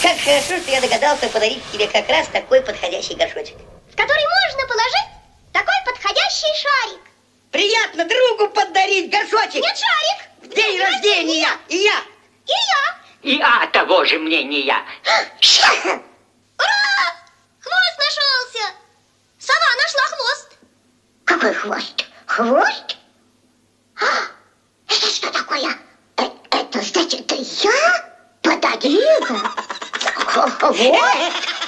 Как хорошо, что я догадался подарить тебе как раз такой подходящий горшочек. В который можно положить такой подходящий шарик. Приятно другу подарить горшочек. Нет, шарик. В день рождения. И я. И я. И того же мнения. Ура! Хвост нашелся. Сова нашла хвост. Какой хвост? Хвост? Это что такое? Это значит, я подарила хвост?